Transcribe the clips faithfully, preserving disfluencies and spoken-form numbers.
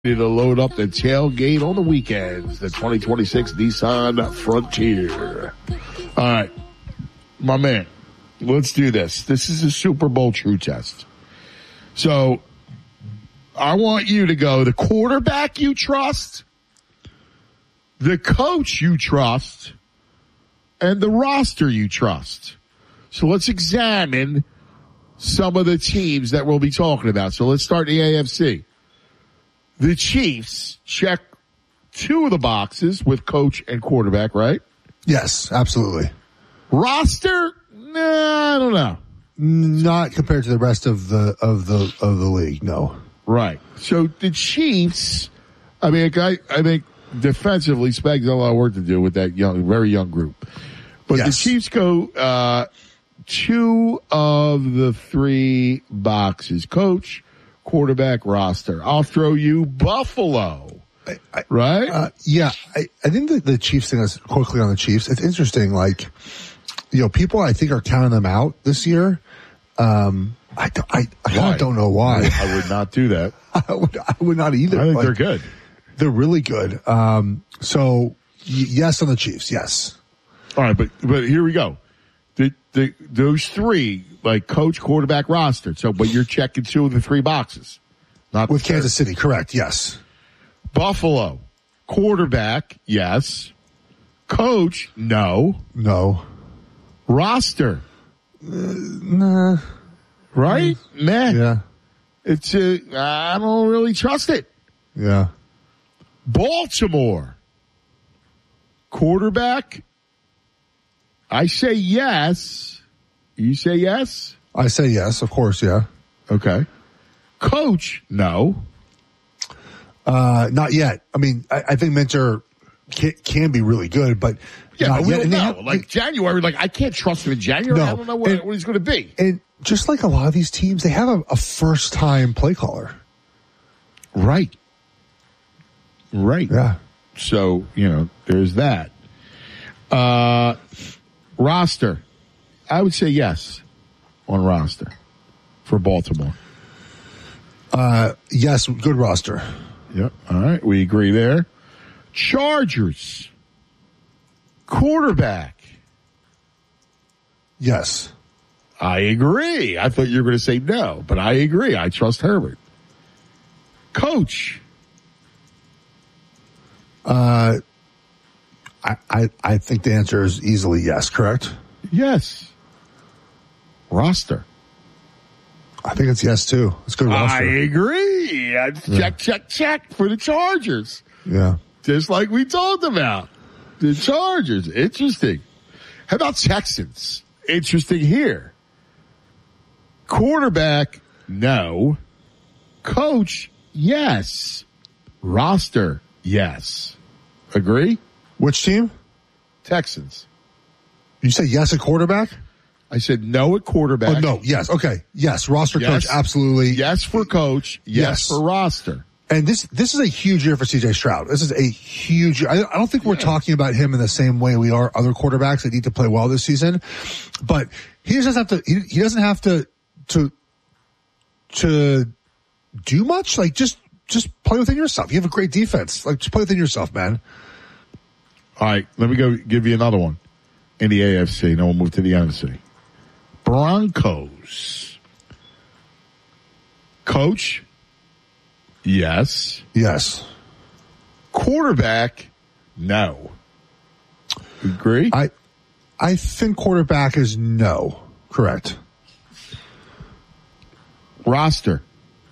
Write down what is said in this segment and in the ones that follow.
To load up the tailgate on the weekends, the twenty twenty-six Nissan Frontier. All right, my man, let's do this. This is a Super Bowl true test. So I want you to go the quarterback you trust, the coach you trust, and the roster you trust. So let's examine some of the teams that we'll be talking about. So let's start the A F C. The Chiefs check two of the boxes with coach and quarterback, right? Yes, absolutely. Roster? Nah, I don't know. Not compared to the rest of the of the of the league, no. Right. So the Chiefs, I mean, I, I think defensively, Spags has a lot of work to do with that young, very young group. But yes. The Chiefs go uh two of the three boxes. Coach, quarterback, roster. I'll throw you Buffalo. I, I, right? Uh, yeah. I, I think that the Chiefs thing is quickly on the Chiefs. It's interesting. Like, you know, people I think are counting them out this year. Um, I, don't, I, I kind of don't know why. I would not do that. I would, I would not either. I think like, they're good. They're really good. Um, so y- yes on the Chiefs. Yes. All right. But, but here we go. The, the, those three, like coach, quarterback, roster. So, but you're checking two of the three boxes. Not with Kansas City, correct? Yes. Buffalo, quarterback, yes. Coach, no. No. Roster, uh, nah. Right? Mm. Nah. Yeah. It's uh, I don't really trust it. Yeah. Baltimore, quarterback. I say yes. You say yes? I say yes, of course, yeah. Okay. Coach, no. Uh, not yet. I mean, I, I think Minter can, can be really good, but yeah, not but we yet. don't And know. Have, like January, like I can't trust him in January. No. I don't know what, and, what he's going to be. And just like a lot of these teams, they have a, a first-time play caller. Right. Right. Yeah. So, you know, there's that. Uh, roster. I would say yes on roster for Baltimore. Uh, yes, good roster. Yep. All right. We agree there. Chargers. Quarterback. Yes. I agree. I thought you were going to say no, but I agree. I trust Herbert. Coach. Uh, I, I, I think the answer is easily yes, correct? Yes. Roster. I think it's yes, too. It's good roster. I agree. I check, yeah. check, check for the Chargers. Yeah. Just like we talked about. The Chargers. Interesting. How about Texans? Interesting here. Quarterback, no. Coach, yes. Roster, yes. Agree? Which team? Texans. You say yes at quarterback? I said no at quarterback. Oh, no. Yes. Okay. Yes. Roster yes. coach. Absolutely. Yes for coach. Yes, yes for roster. And this, this is a huge year for C J Stroud. This is a huge, I, I don't think we're yeah. talking about him in the same way we are other quarterbacks that need to play well this season, but he doesn't have to, he, he doesn't have to, to, to do much. Like just, just play within yourself. You have a great defense. Like just play within yourself, man. All right. Let me go give you another one in the A F C. Then we'll move to the N F C. Broncos. Coach. Yes. Yes. Quarterback, no. Agree? I I think quarterback is no. Correct. Roster.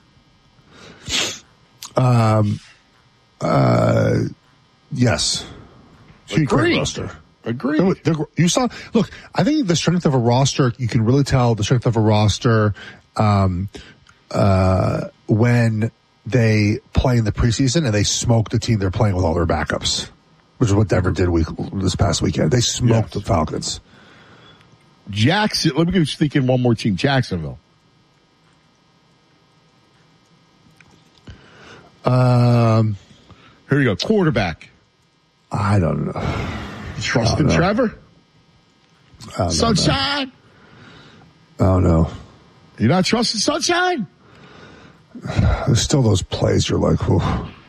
Um uh yes. Agree. Roster. Agree. They're, they're, you saw look, I think the strength of a roster, you can really tell the strength of a roster um uh when they play in the preseason and they smoke the team they're playing with all their backups, which is what Denver did week, this past weekend. They smoked yes. the Falcons. Jackson, let me go sneak in one more team. Jacksonville. Um, Here you go. Quarterback. I don't know. Trust in Trevor? Sunshine? Oh, no. You're not trusting Sunshine? There's still those plays you're like, ooh.